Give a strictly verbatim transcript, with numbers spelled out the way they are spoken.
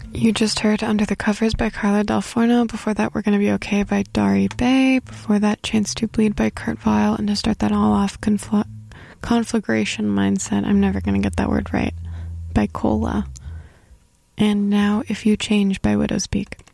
You just heard Under the Covers by Carla Del Forno. Before that, We're Gonna Be Okay by Dari Bay. Before that, Chance to Bleed by Kurt Vile. And to start that all off, Confl- Conflagration Mindset, I'm never gonna get that word right, by Cola. And now, If You Change by Widowspeak.